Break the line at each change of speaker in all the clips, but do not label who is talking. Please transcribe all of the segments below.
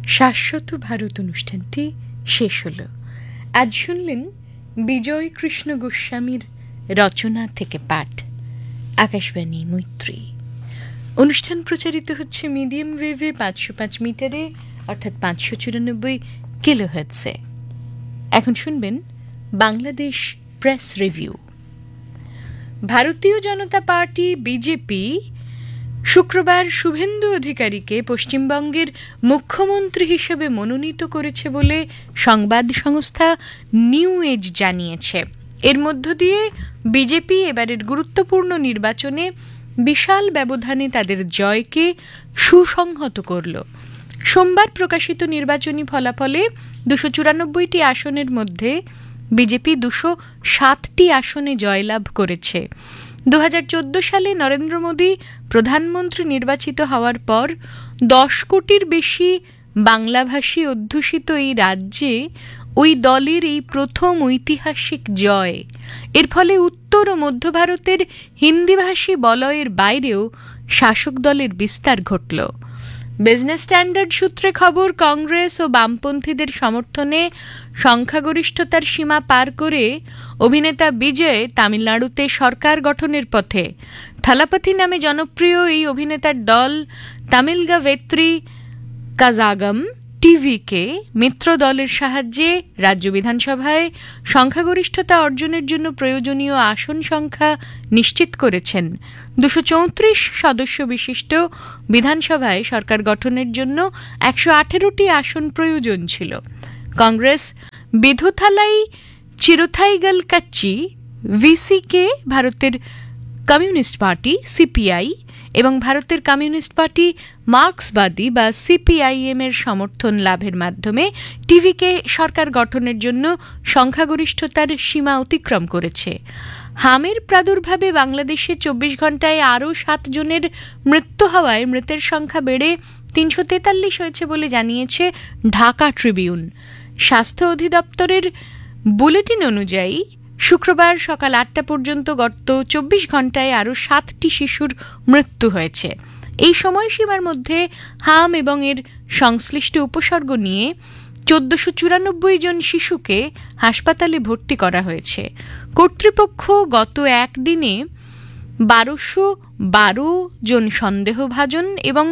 শাশ্বত ভারত অনুষ্ঠানটি শেষ হলো। আজ শুনলেন বিজয় কৃষ্ণ গোস্বামীর রচনা থেকে পাঠ, আকাশবাণী মৈত্রী। অনুষ্ঠান প্রচারিত হচ্ছে মিডিয়াম ওয়েভে 505 মিটারে অর্থাৎ 594 কিলোহার্টজে। এখন শুনবেন বাংলাদেশ প্রেস রিভিউ। ভারতীয় জনতা পার্টি বিজেপি শুক্রবার শুভেন্দু অধিকারীকে পশ্চিমবঙ্গের মুখ্যমন্ত্রী হিসেবে মনোনীত করেছে বলে সংবাদ সংস্থা নিউ এজ জানিয়েছে। এর মধ্য দিয়ে বিজেপি এবারের গুরুত্বপূর্ণ নির্বাচনে বিশাল ব্যবধানে তাদের জয়কে সুসংহত করল। সোমবার প্রকাশিত নির্বাচনী ফলাফলে 294টি আসনের মধ্যে বিজেপি 207টি আসনে জয়লাভ করেছে। 2014 সালে নরেন্দ্র মোদী প্রধানমন্ত্রী নির্বাচিত হওয়ার পর 10 কোটির বেশি বাংলাভাষী অধ্যুষিত এই রাজ্যে ওই দলের এই প্রথম ঐতিহাসিক জয়। এর ফলে উত্তর ও মধ্য ভারতের হিন্দিভাষী বলয়ের বাইরেও শাসক দলের বিস্তার ঘটল। বিজনেস স্ট্যান্ডার্ড সূত্রে খবর, কংগ্রেস ও বামপন্থীদের সমর্থনে সংখ্যাগরিষ্ঠতার সীমা পার করে অভিনেতা বিজয় তামিলনাড়ুতে সরকার গঠনের পথে। থালাপাথি নামে জনপ্রিয় এই অভিনেতার দল তামিলগা ভেত্রী কাজাগম টিভিকে মিত্র দলের সাহায্যে রাজ্য বিধানসভায় সংখ্যাগরিষ্ঠতা অর্জনের জন্য প্রয়োজনীয় আসন সংখ্যা নিশ্চিত করেছেন। 234 সদস্য বিশিষ্ট বিধানসভায় সরকার গঠনের জন্য 118টি আসন প্রয়োজন ছিল। কংগ্রেস বিধুথালাই চিরুথাইগল কাচ্চি ভিসিকে, ভারতের কমিউনিস্ট পার্টি সিপিআই এবং ভারতের কমিউনিস্ট পার্টি মার্ক্সবাদী বা সিপিআইএম এর সমর্থন লাভের মাধ্যমে টিভিকে সরকার গঠনের জন্য সংখ্যাগরিষ্ঠতার সীমা অতিক্রম করেছে। হামের প্রাদুর্ভাবে বাংলাদেশে 24 ঘন্টায় আরও 7 জনের মৃত্যু হওয়ায় মৃতের সংখ্যা বেড়ে 343 হয়েছে বলে জানিয়েছে ঢাকা ট্রিবিউন। স্বাস্থ্য অধিদপ্তরের বুলেটিন অনুযায়ী শুক্রবার সকাল 8টা পর্যন্ত গত 24 ঘন্টায় আরও 7টি শিশুর মৃত্যু হয়েছে। এই সময়সীমার মধ্যে হাম এবং এর সংশ্লিষ্ট উপসর্গ নিয়ে 1494 জন শিশুকে হাসপাতালে ভর্তি করা হয়েছে। কর্তৃপক্ষ গত একদিনে 1212 জন সন্দেহভাজন এবং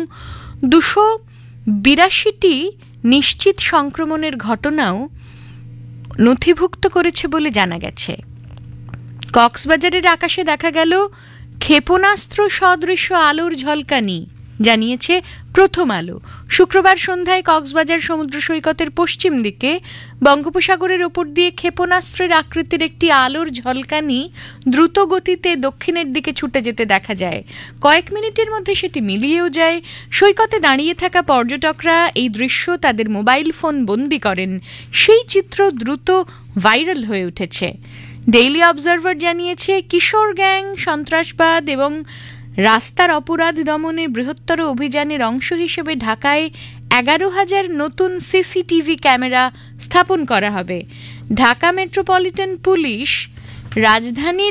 282টি নিশ্চিত সংক্রমণের ঘটনাও নথিভুক্ত করেছে বলে জানা গেছে। কক্সবাজারের আকাশে দেখা গেল ক্ষেপণাস্ত্র সদৃশ আলোর ঝলকানি, জানিয়েছে প্রথম আলো। শুক্রবার সন্ধ্যায় কক্সবাজার সমুদ্র সৈকতের পশ্চিম দিকে বঙ্গোপসাগরের ওপর দিয়ে ক্ষেপণাস্ত্রের আকৃতির একটি আলোর ঝলকানি দ্রুত গতিতে দক্ষিণের দিকে ছুটে যেতে দেখা যায়। কয়েক মিনিটের মধ্যে সেটি মিলিয়েও যায়। সৈকতে দাঁড়িয়ে থাকা পর্যটকরা এই দৃশ্য তাদের মোবাইল ফোন বন্দি করেন। সেই চিত্র দ্রুত ভাইরাল হয়ে উঠেছে। ডেইলি অবজারভার জানিয়েছে, কিশোর গ্যাং, সন্ত্রাসবাদ এবং রাস্তার অপরাধ দমনে বৃহত্তর অভিযানের অংশ হিসেবে ঢাকায় 11,000 নতুন সিসিটিভি ক্যামেরা স্থাপন করা হবে। ঢাকা মেট্রোপলিটন পুলিশ রাজধানীর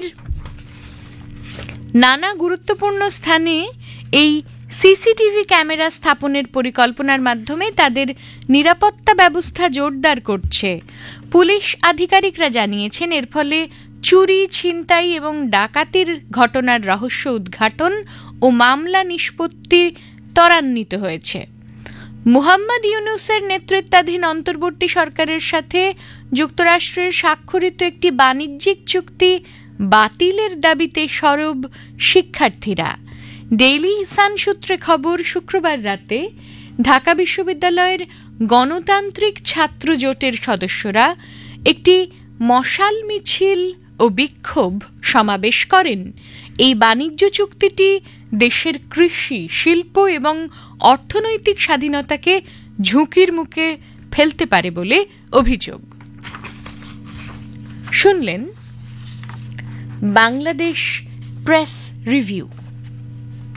নানা গুরুত্বপূর্ণ স্থানে এই সিসিটিভি ক্যামেরা স্থাপনের পরিকল্পনার মাধ্যমে তাদের নিরাপত্তা ব্যবস্থা জোরদার করছে। পুলিশ আধিকারিকরা জানিয়েছেন, এর ফলে চুরি, ছিনতাই এবং ডাকাতির ঘটনার রহস্য উদ্ঘাটন ও মামলা নিষ্পত্তি ত্বরান্বিত হয়েছে। মুহাম্মদ ইউনূসের নেতৃত্বাধীন অন্তর্বর্তী সরকারের সাথে যুক্তরাষ্ট্রের স্বাক্ষরিত একটি বাণিজ্যিক চুক্তি বাতিলের দাবিতে সরব শিক্ষার্থীরা। ডেইলি সান সূত্রে খবর, শুক্রবার রাতে ঢাকা বিশ্ববিদ্যালয়ের গণতান্ত্রিক ছাত্র জোটের সদস্যরা একটি মশাল মিছিল ও বিক্ষোভ সমাবেশ করেন। এই বাণিজ্য চুক্তিটি দেশের কৃষি, শিল্প এবং অর্থনৈতিক স্বাধীনতাকে ঝুঁকির মুখে ফেলতে পারে বলে অভিযোগ। শুনলেন বাংলাদেশ প্রেস রিভিউ।